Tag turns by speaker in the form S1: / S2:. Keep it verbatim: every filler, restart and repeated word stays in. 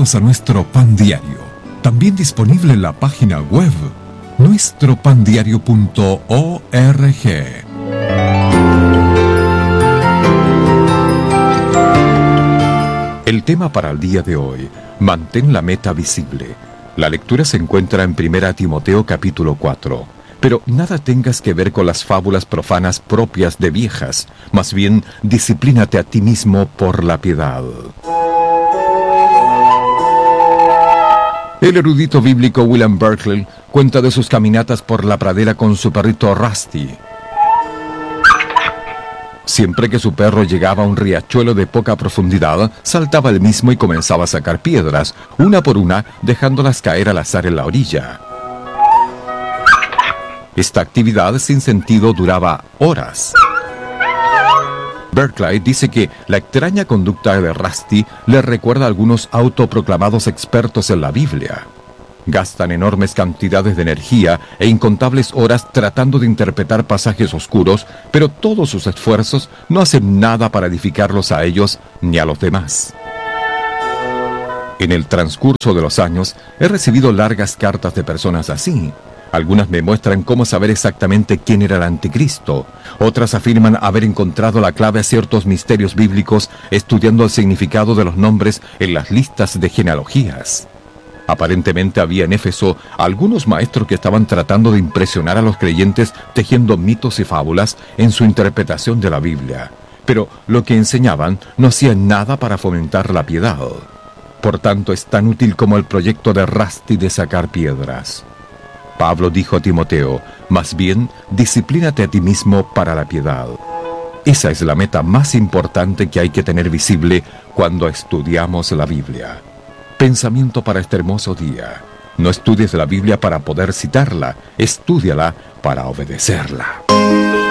S1: Bienvenidos a nuestro Pan Diario, también disponible en la página web nuestro pan diario punto org. El tema para el día de hoy: mantén la meta visible. La lectura se encuentra en primera Timoteo capítulo cuatro. Pero nada tengas que ver con las fábulas profanas propias de viejas. Más bien, disciplínate a ti mismo por la piedad. El erudito bíblico William Barclay cuenta de sus caminatas por la pradera con su perrito Rusty. Siempre que su perro llegaba a un riachuelo de poca profundidad, saltaba el mismo y comenzaba a sacar piedras, una por una, dejándolas caer al azar en la orilla. Esta actividad sin sentido duraba horas. Barclay dice que la extraña conducta de Rusty le recuerda a algunos autoproclamados expertos en la Biblia. Gastan enormes cantidades de energía e incontables horas tratando de interpretar pasajes oscuros, pero todos sus esfuerzos no hacen nada para edificarlos a ellos ni a los demás. En el transcurso de los años, he recibido largas cartas de personas así. Algunas me muestran cómo saber exactamente quién era el anticristo. Otras afirman haber encontrado la clave a ciertos misterios bíblicos estudiando el significado de los nombres en las listas de genealogías. Aparentemente había en Éfeso algunos maestros que estaban tratando de impresionar a los creyentes tejiendo mitos y fábulas en su interpretación de la Biblia. Pero lo que enseñaban no hacía nada para fomentar la piedad. Por tanto, es tan útil como el proyecto de Rusty de sacar piedras. Pablo dijo a Timoteo: más bien, disciplínate a ti mismo para la piedad. Esa es la meta más importante que hay que tener visible cuando estudiamos la Biblia. Pensamiento para este hermoso día: no estudies la Biblia para poder citarla, estúdiala para obedecerla.